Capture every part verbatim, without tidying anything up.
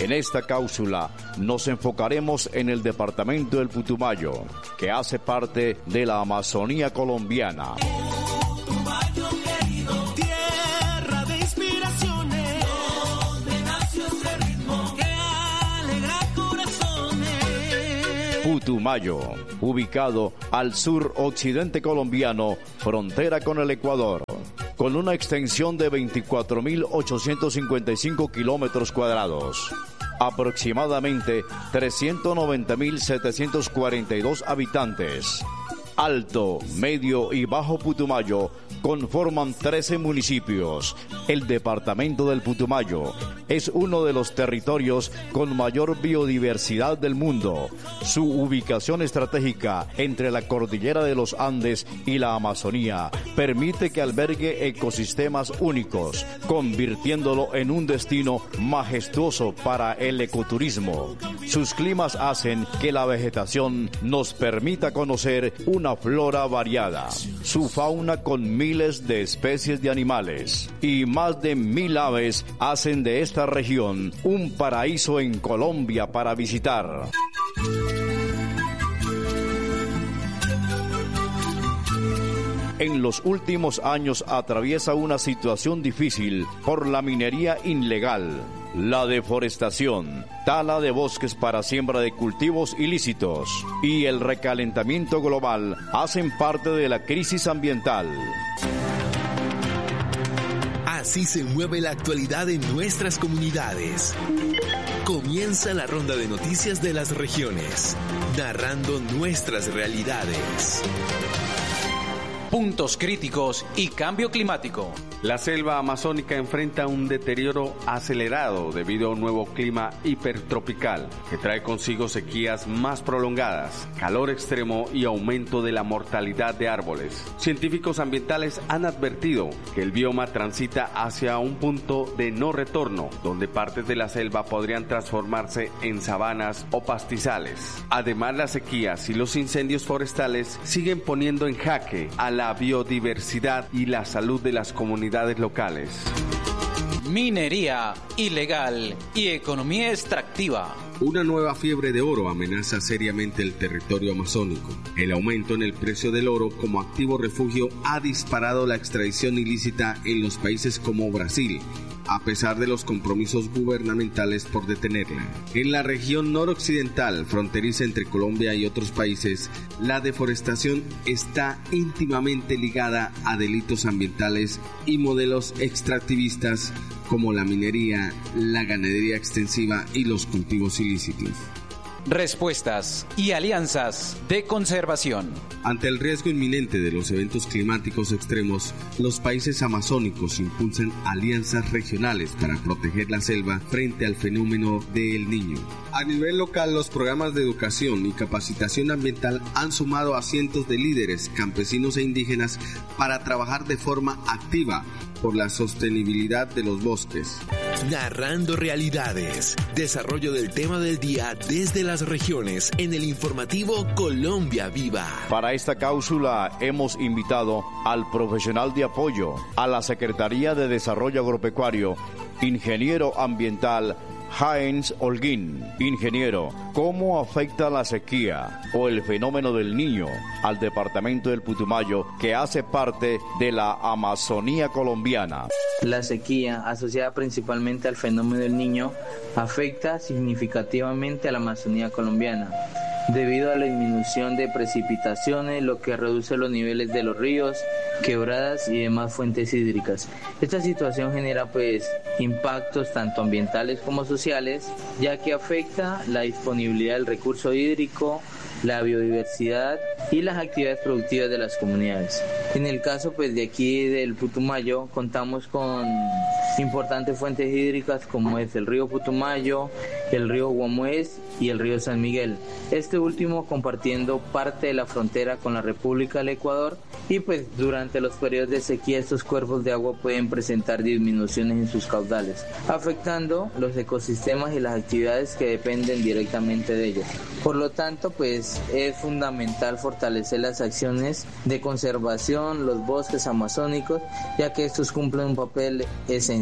En esta cápsula nos enfocaremos en el departamento del Putumayo, que hace parte de la Amazonía colombiana. Putumayo querido, tierra de inspiraciones, donde nació este ritmo que alegra corazones. Putumayo, ubicado al sur occidente colombiano, frontera con el Ecuador, con una extensión de veinticuatro mil ochocientos cincuenta y cinco kilómetros cuadrados, aproximadamente trescientos noventa mil setecientos cuarenta y dos habitantes. Alto, Medio y Bajo Putumayo conforman trece municipios. El departamento del Putumayo es uno de los territorios con mayor biodiversidad del mundo. Su ubicación estratégica entre la cordillera de los Andes y la Amazonía permite que albergue ecosistemas únicos, convirtiéndolo en un destino majestuoso para el ecoturismo. Sus climas hacen que la vegetación nos permita conocer una Una flora variada, su fauna con miles de especies de animales y más de mil aves hacen de esta región un paraíso en Colombia para visitar. En los últimos años atraviesa una situación difícil por la minería ilegal, la deforestación, tala de bosques para siembra de cultivos ilícitos y el recalentamiento global hacen parte de la crisis ambiental. Así se mueve la actualidad en nuestras comunidades. Comienza la ronda de noticias de las regiones, narrando nuestras realidades. Puntos críticos y cambio climático. La selva amazónica enfrenta un deterioro acelerado debido a un nuevo clima hipertropical que trae consigo sequías más prolongadas, calor extremo y aumento de la mortalidad de árboles. Científicos ambientales han advertido que el bioma transita hacia un punto de no retorno, donde partes de la selva podrían transformarse en sabanas o pastizales. Además, las sequías y los incendios forestales siguen poniendo en jaque a la biodiversidad y la salud de las comunidades locales. Minería ilegal y economía extractiva. Una nueva fiebre de oro amenaza seriamente el territorio amazónico. El aumento en el precio del oro como activo refugio ha disparado la extracción ilícita en los países como Brasil, a pesar de los compromisos gubernamentales por detenerla. En la región noroccidental, fronteriza entre Colombia y otros países, la deforestación está íntimamente ligada a delitos ambientales y modelos extractivistas como la minería, la ganadería extensiva y los cultivos ilícitos. Respuestas y alianzas de conservación. Ante el riesgo inminente de los eventos climáticos extremos, los países amazónicos impulsan alianzas regionales para proteger la selva frente al fenómeno del Niño. A nivel local, los programas de educación y capacitación ambiental han sumado a cientos de líderes, campesinos e indígenas para trabajar de forma activa por la sostenibilidad de los bosques. Narrando realidades. Desarrollo del tema del día desde las regiones en el informativo Colombia Viva. Para esta cápsula hemos invitado al profesional de apoyo a la Secretaría de Desarrollo Agropecuario, ingeniero ambiental Heinz Holguín. Ingeniero, ¿cómo afecta la sequía o el fenómeno del Niño al departamento del Putumayo, que hace parte de la Amazonía colombiana? La sequía, asociada principalmente al fenómeno del Niño, afecta significativamente a la Amazonía colombiana, debido a la disminución de precipitaciones, lo que reduce los niveles de los ríos, quebradas y demás fuentes hídricas. Esta situación genera pues impactos tanto ambientales como sociales, ya que afecta la disponibilidad del recurso hídrico, la biodiversidad y las actividades productivas de las comunidades. En el caso pues de aquí del Putumayo contamos con importantes fuentes hídricas como es el río Putumayo, el río Guamués y el río San Miguel. Este último compartiendo parte de la frontera con la República del Ecuador, y pues durante los periodos de sequía estos cuerpos de agua pueden presentar disminuciones en sus caudales, afectando los ecosistemas y las actividades que dependen directamente de ellos. Por lo tanto, pues es fundamental fortalecer las acciones de conservación, los bosques amazónicos, ya que estos cumplen un papel esencial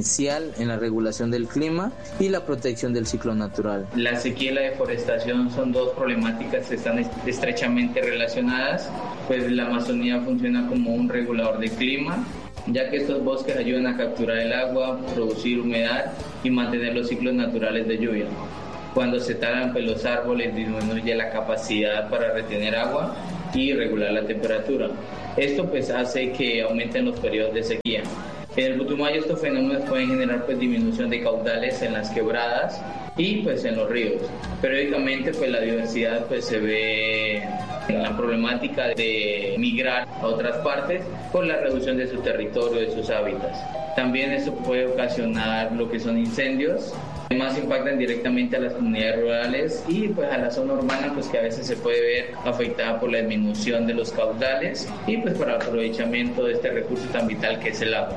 esencial en la regulación del clima y la protección del ciclo natural. La sequía y la deforestación son dos problemáticas que están estrechamente relacionadas, pues la Amazonía funciona como un regulador de clima, ya que estos bosques ayudan a capturar el agua, producir humedad y mantener los ciclos naturales de lluvia. Cuando se talan pues, los árboles, disminuye la capacidad para retener agua y regular la temperatura. Esto pues hace que aumenten los periodos de sequía. En el Putumayo estos fenómenos pueden generar pues, disminución de caudales en las quebradas y pues en los ríos. Periódicamente pues la diversidad pues se ve en la problemática de migrar a otras partes por la reducción de su territorio, de sus hábitats. También eso puede ocasionar lo que son incendios, además impactan directamente a las comunidades rurales y pues a la zona urbana pues que a veces se puede ver afectada por la disminución de los caudales y pues para el aprovechamiento de este recurso tan vital que es el agua.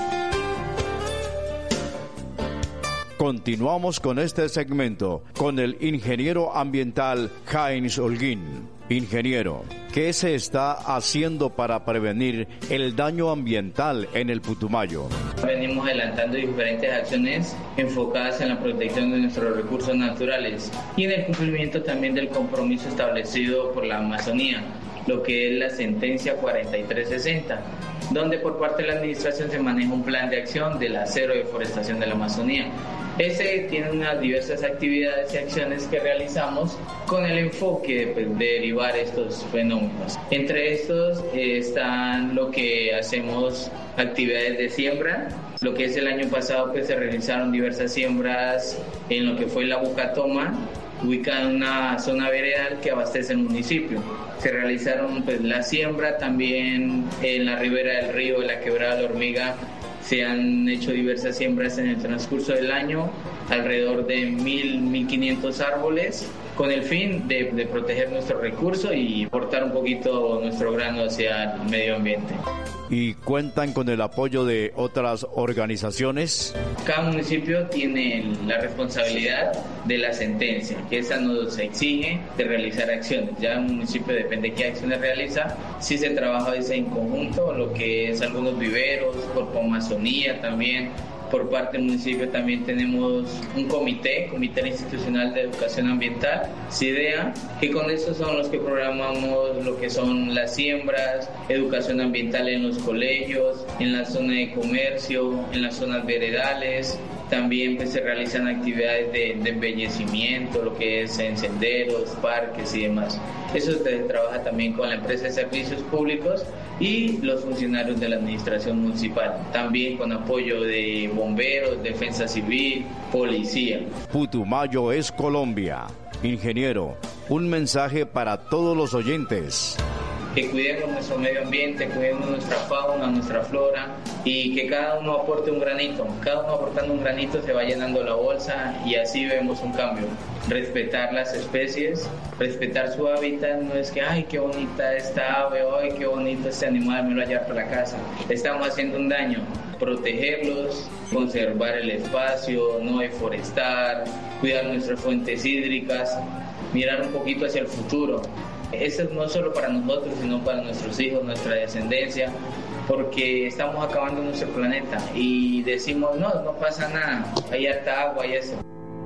Continuamos con este segmento con el ingeniero ambiental Heinz Holguín. Ingeniero, ¿qué se está haciendo para prevenir el daño ambiental en el Putumayo? Venimos adelantando diferentes acciones enfocadas en la protección de nuestros recursos naturales y en el cumplimiento también del compromiso establecido por la Amazonía, lo que es la sentencia cuarenta y tres sesenta, donde por parte de la administración se maneja un plan de acción de la cero deforestación de la Amazonía. Ese tiene unas diversas actividades y acciones que realizamos con el enfoque de, pues, de derivar estos fenómenos. Entre estos eh, están lo que hacemos actividades de siembra. Lo que es el año pasado pues se realizaron diversas siembras en lo que fue la Bucatoma, ubicada en una zona veredal que abastece el municipio. Se realizaron pues la siembra también en la ribera del río de la Quebrada de la Hormiga. Se han hecho diversas siembras en el transcurso del año, alrededor de mil, mil quinientos árboles, con el fin de, de proteger nuestro recurso y aportar un poquito nuestro grano hacia el medio ambiente. ¿Y cuentan con el apoyo de otras organizaciones? Cada municipio tiene la responsabilidad de la sentencia, que esa nos exige de realizar acciones. Ya un municipio depende de qué acciones realiza. Si se trabaja dice, en conjunto, lo que es algunos viveros, por Amazonía también. Por parte del municipio también tenemos un comité, Comité Institucional de Educación Ambiental, CIDEA, que con eso son los que programamos lo que son las siembras, educación ambiental en los colegios, en la zona de comercio, en las zonas veredales. También pues, se realizan actividades de, de embellecimiento, lo que es en senderos, parques y demás. Eso se trabaja también con la empresa de servicios públicos y los funcionarios de la administración municipal. También con apoyo de bomberos, defensa civil, policía. Putumayo es Colombia. Ingeniero, un mensaje para todos los oyentes. Que cuidemos nuestro medio ambiente, cuidemos nuestra fauna, nuestra flora y que cada uno aporte un granito. Cada uno aportando un granito se va llenando la bolsa y así vemos un cambio. Respetar las especies, respetar su hábitat, no es que ay qué bonita esta ave, ay qué bonito este animal, me lo voy a llevar para la casa. Estamos haciendo un daño. Protegerlos, conservar el espacio, no deforestar, cuidar nuestras fuentes hídricas, mirar un poquito hacia el futuro. Eso no solo para nosotros, sino para nuestros hijos, nuestra descendencia, porque estamos acabando nuestro planeta y decimos, no, no pasa nada, hay harta agua y eso.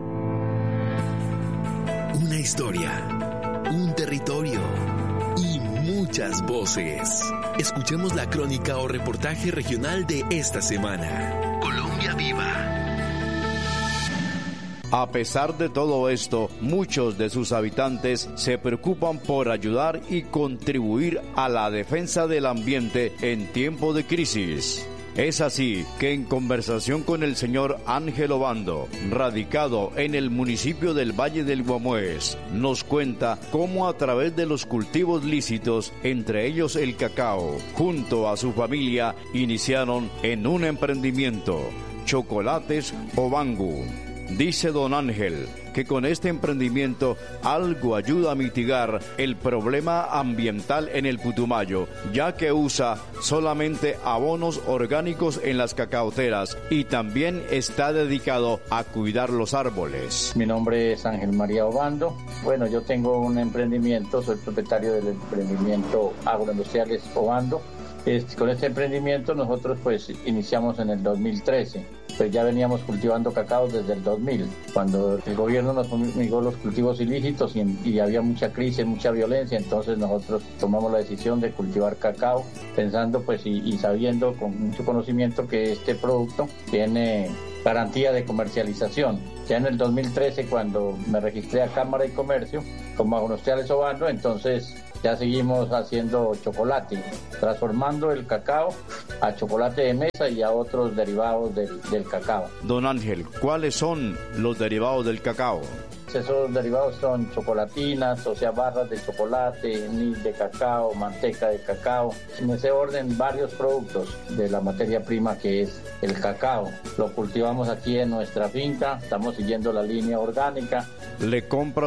Una historia, un territorio y muchas voces. Escuchemos la crónica o reportaje regional de esta semana. Colombia Viva. A pesar de todo esto, muchos de sus habitantes se preocupan por ayudar y contribuir a la defensa del ambiente en tiempo de crisis. Es así que en conversación con el señor Ángel Obando, radicado en el municipio del Valle del Guamués, nos cuenta cómo a través de los cultivos lícitos, entre ellos el cacao, junto a su familia, iniciaron en un emprendimiento, Chocolates Obangu. Dice don Ángel que con este emprendimiento algo ayuda a mitigar el problema ambiental en el Putumayo, ya que usa solamente abonos orgánicos en las cacaoteras y también está dedicado a cuidar los árboles. Mi nombre es Ángel María Obando. Bueno, yo tengo un emprendimiento, soy propietario del emprendimiento Agroindustriales Obando. Este, con este emprendimiento nosotros pues iniciamos en el dos mil trece. pues ya veníamos cultivando cacao desde el dos mil, cuando el gobierno nos fumigó los cultivos ilícitos y, y había mucha crisis, mucha violencia, entonces nosotros tomamos la decisión de cultivar cacao, pensando pues y, y sabiendo con mucho conocimiento que este producto tiene garantía de comercialización. Ya en el dos mil trece, cuando me registré a Cámara de Comercio como Agroindustriales Obando, entonces ya seguimos haciendo chocolate, transformando el cacao a chocolate de mesa y a otros derivados del, del cacao. Don Ángel, ¿cuáles son los derivados del cacao? Esos derivados son chocolatinas, o sea, barras de chocolate, nib de cacao, manteca de cacao. En ese orden, varios productos de la materia prima que es el cacao. Lo cultivamos aquí en nuestra finca, estamos siguiendo la línea orgánica. ¿Le compra